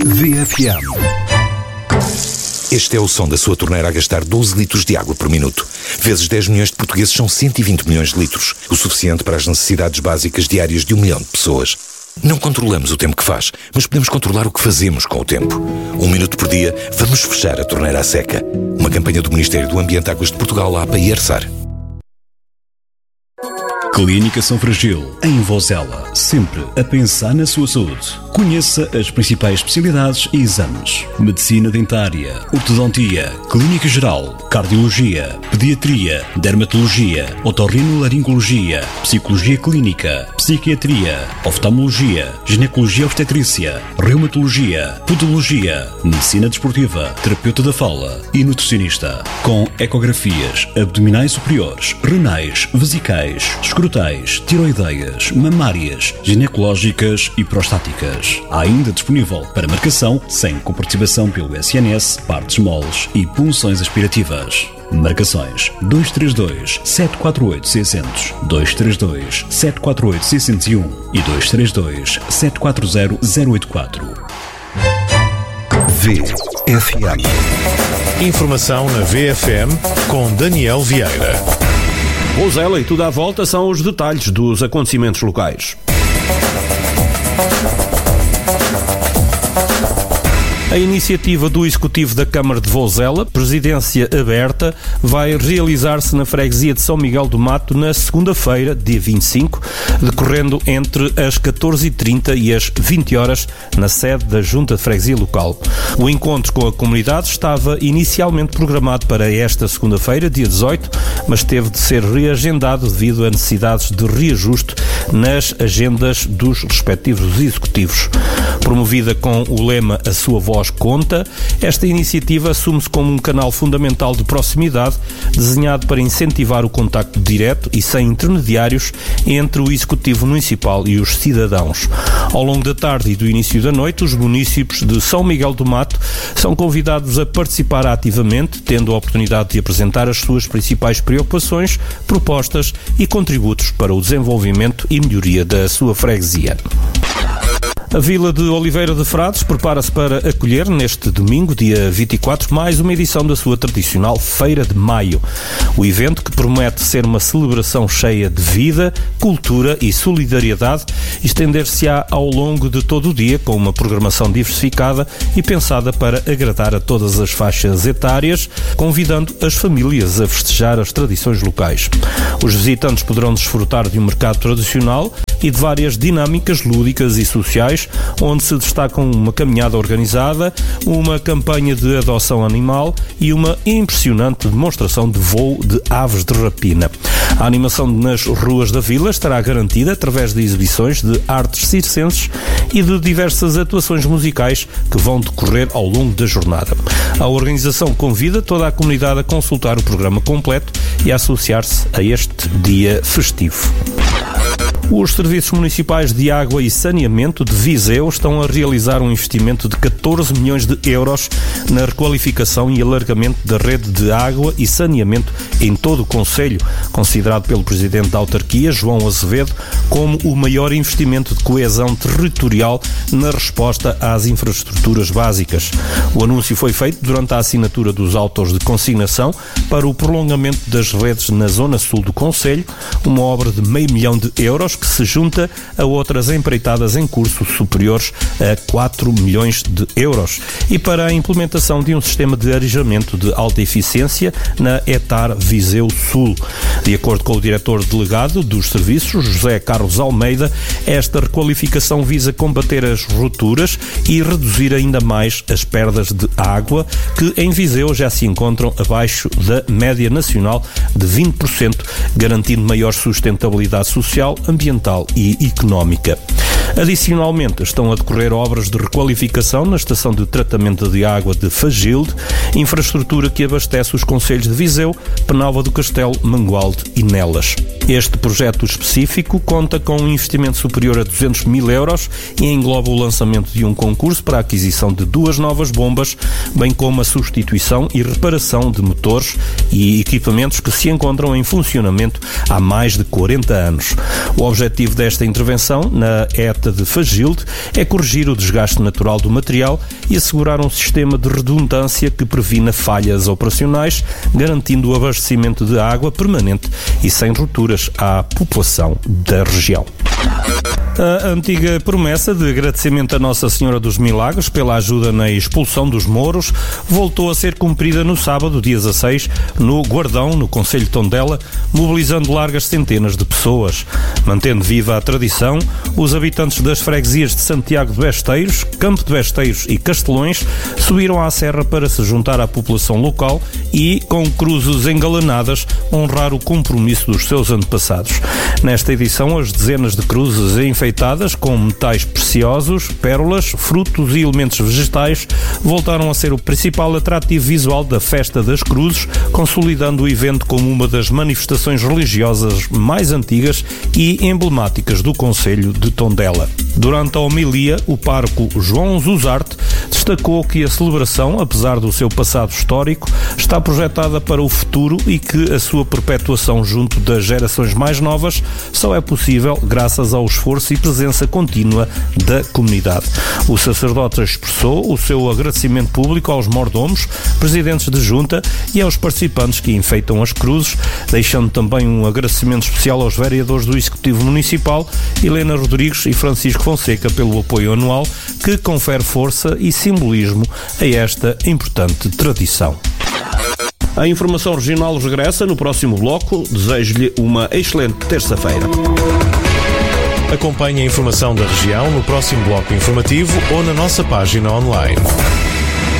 VFM. Este é o som da sua torneira a gastar 12 litros de água por minuto. Vezes 10 milhões de portugueses são 120 milhões de litros, o suficiente para as necessidades básicas diárias de 1 milhão de pessoas. Não controlamos o tempo que faz, mas podemos controlar o que fazemos com o tempo. 1 minuto por dia, vamos fechar a torneira à seca. Uma campanha do Ministério do Ambiente, Águas de Portugal, APA e ERSAR. Clínica São Fragil, em Vozela, sempre a pensar na sua saúde. Conheça as principais especialidades e exames: medicina dentária, ortodontia, clínica geral, cardiologia, pediatria, dermatologia, otorrinolaringologia, psicologia clínica, psiquiatria, oftalmologia, ginecologia obstetrícia, reumatologia, podologia, medicina desportiva, terapeuta da fala e nutricionista. Com ecografias abdominais superiores, renais, vesicais, escrotais, tiroideias, mamárias, ginecológicas e prostáticas. Há ainda disponível para marcação, sem comparticipação pelo SNS, partes moles e punções aspirativas. Marcações 232-748-600, 232-748-601 e 232-740-084. VFM. Informação na VFM com Daniel Vieira. Vozela e tudo à volta são os detalhes dos acontecimentos locais. A iniciativa do Executivo da Câmara de Vozela, Presidência Aberta, vai realizar-se na freguesia de São Miguel do Mato na segunda-feira, dia 25, decorrendo entre as 14h30 e as 20 horas na sede da Junta de Freguesia Local. O encontro com a comunidade estava inicialmente programado para esta segunda-feira, dia 18, mas teve de ser reagendado devido a necessidades de reajuste nas agendas dos respectivos executivos. Promovida com o lema A Sua Voz Conta, esta iniciativa assume-se como um canal fundamental de proximidade, desenhado para incentivar o contacto direto e sem intermediários entre o Executivo Municipal e os cidadãos. Ao longo da tarde e do início da noite, os municípios de São Miguel do Mato são convidados a participar ativamente, tendo a oportunidade de apresentar as suas principais preocupações, propostas e contributos para o desenvolvimento e melhoria da sua freguesia. A Vila de Oliveira de Frades prepara-se para acolher, neste domingo, dia 24, mais uma edição da sua tradicional Feira de Maio. O evento, que promete ser uma celebração cheia de vida, cultura e solidariedade, estender-se-á ao longo de todo o dia, com uma programação diversificada e pensada para agradar a todas as faixas etárias, convidando as famílias a festejar as tradições locais. Os visitantes poderão desfrutar de um mercado tradicional e de várias dinâmicas lúdicas e sociais, onde se destacam uma caminhada organizada, uma campanha de adoção animal e uma impressionante demonstração de voo de aves de rapina. A animação nas ruas da vila estará garantida através de exibições de artes circenses e de diversas atuações musicais que vão decorrer ao longo da jornada. A organização convida toda a comunidade a consultar o programa completo e a associar-se a este dia festivo. Os Serviços Municipais de Água e Saneamento de Viseu estão a realizar um investimento de 14 milhões de euros na requalificação e alargamento da rede de água e saneamento em todo o concelho, considerado pelo Presidente da Autarquia, João Azevedo, como o maior investimento de coesão territorial na resposta às infraestruturas básicas. O anúncio foi feito durante a assinatura dos autos de consignação para o prolongamento das redes na zona sul do concelho, uma obra de €500 mil que se junta a outras empreitadas em curso superiores a 4 milhões de euros, e para a implementação de um sistema de arejamento de alta eficiência na ETAR Viseu Sul. De acordo com o diretor delegado dos serviços, José Carlos Almeida, esta requalificação visa combater as rupturas e reduzir ainda mais as perdas de água, que em Viseu já se encontram abaixo da média nacional de 20%, garantindo maior sustentabilidade social, ambiental e económica. Adicionalmente, estão a decorrer obras de requalificação na estação de tratamento de água de Fagilde, infraestrutura que abastece os concelhos de Viseu, Penalva do Castelo, Mangualde e Nelas. Este projeto específico conta com um investimento superior a 200 mil euros e engloba o lançamento de um concurso para a aquisição de 2 novas bombas, bem como a substituição e reparação de motores e equipamentos que se encontram em funcionamento há mais de 40 anos. O objetivo desta intervenção na ETAR festa de Fagilde é corrigir o desgaste natural do material e assegurar um sistema de redundância que previna falhas operacionais, garantindo o abastecimento de água permanente e sem rupturas à população da região. A antiga promessa de agradecimento a Nossa Senhora dos Milagres pela ajuda na expulsão dos mouros voltou a ser cumprida no sábado, dia 16, no Guardão, no concelho de Tondela, mobilizando largas centenas de pessoas. Mantendo viva a tradição, os habitantes das freguesias de Santiago de Besteiros, Campo de Besteiros e Castelões subiram à serra para se juntar à população local e, com cruzes engalanadas, honrar o compromisso dos seus antepassados. Nesta edição, as dezenas de cruzes enfeitadas com metais preciosos, pérolas, frutos e elementos vegetais voltaram a ser o principal atrativo visual da Festa das Cruzes, consolidando o evento como uma das manifestações religiosas mais antigas e emblemáticas do concelho de Tondela. Durante a homilia, o pároco João Zuzarte destacou que a celebração, apesar do seu passado histórico, está projetada para o futuro e que a sua perpetuação junto das gerações mais novas só é possível graças ao esforço e presença contínua da comunidade. O sacerdote expressou o seu agradecimento público aos mordomos, presidentes de junta e aos participantes que enfeitam as cruzes, deixando também um agradecimento especial aos vereadores do Executivo Municipal, Helena Rodrigues e Francisco Fonseca, pelo apoio anual que confere força e simbolismo a esta importante tradição. A informação regional regressa no próximo bloco. Desejo-lhe uma excelente terça-feira. Acompanhe a informação da região no próximo bloco informativo ou na nossa página online.